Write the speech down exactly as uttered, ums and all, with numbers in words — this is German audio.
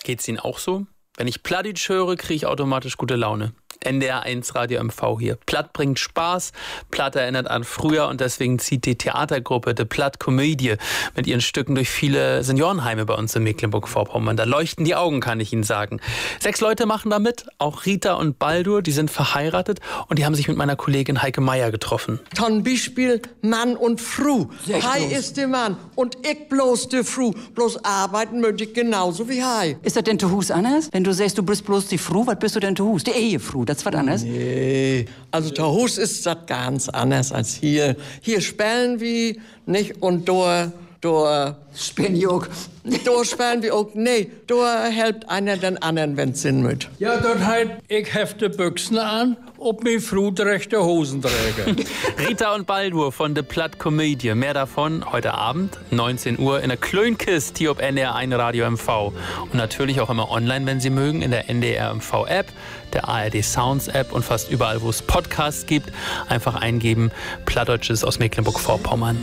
Geht's Ihnen auch so? Wenn ich Plattdeutsch höre, kriege ich automatisch gute Laune. N D R eins Radio M V hier. Platt bringt Spaß, Platt erinnert an früher und deswegen zieht die Theatergruppe The Platt Komödie mit ihren Stücken durch viele Seniorenheime bei uns in Mecklenburg-Vorpommern. Da leuchten die Augen, kann ich Ihnen sagen. Sechs Leute machen da mit, auch Rita und Baldur, die sind verheiratet und die haben sich mit meiner Kollegin Heike Meier getroffen. Zum Beispiel Mann und Frau. Hei ist der Mann und ich bloß die Frau. Bloß arbeiten möchte ich genauso wie Hei. Ist das denn zu Hus anders? Wenn du sagst, du bist bloß die Frau, was bist du denn zu Hus? Die Ehefrau, das ist was anderes? Nee, also zu Hus ist das ganz anders als hier. Hier spellen wir nicht und da, da... Spielen die auch? Da spellen wir auch, nee, da helpt einer den anderen, wenn's Sinn mit. Ja, dort halt, ich hefte Büchsen an, ob mir Frau die rechte Hosen träge. Rita und Baldur von The Platt Komödie. Mehr davon heute Abend, neunzehn Uhr, in der Klönkist hier auf N D R eins Radio M V. Und natürlich auch immer online, wenn Sie mögen, in der N D R M V App, der A R D Sounds App und fast überall, wo es Podcasts gibt. Einfach eingeben, Plattdeutsches aus Mecklenburg-Vorpommern.